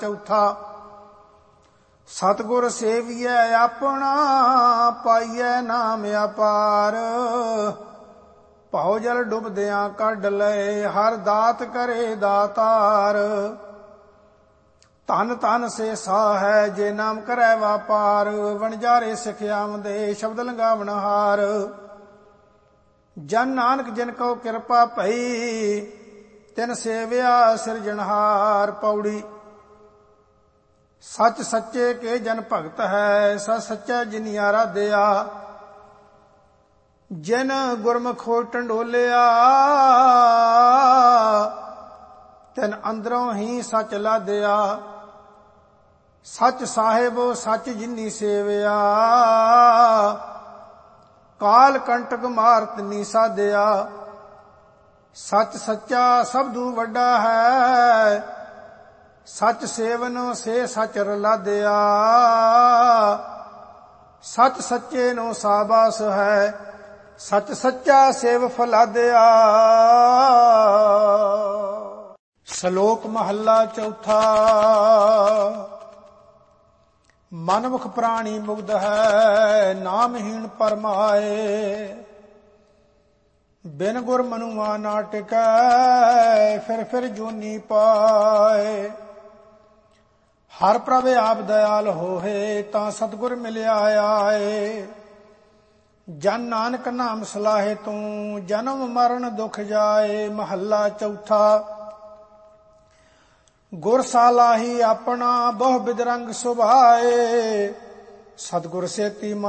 चौथा सतगुर सेवियै अपना पाइयै नाम अपार। भाव जल डुबदियां कढ लए हर दात करे दातार। धन धन से साहै जे नाम करै वापार। वणजारे सिखियाम दे शब्द लंगावण हार। जन नानक जिन को कृपा भई तिन सेविया सिरजनहार। पौड़ी सच सच्चे के जन भगत है सच सच्चा जिनी आराध्या। जिन गुरमुख हो टंडोलिया तिन अंदरों ही सच लादिया। सच साहिब सच जिनी सेविया काल कंटक मारत नी साधिया। सच सच्चा सबदू वड्डा है सच सेवन से सच रलादिया। सच सच्चे नो साबास है सच सच्चा सेव फलादिया। श्लोक महला चौथा मनमुख प्राणी मुग्ध है नामहीन परमाए। बिन गुर मनुआ ना टिकै फिर जूनी पाए। हर प्रभ आप दयाल होहे तां सतगुर मिलिया आए। जन नानक नाम सलाहे तू जन्म मरण दुख जाए। महला चौथा गुर सालाही अपना बहु बिदरंग सुभाए। सतगुर सेती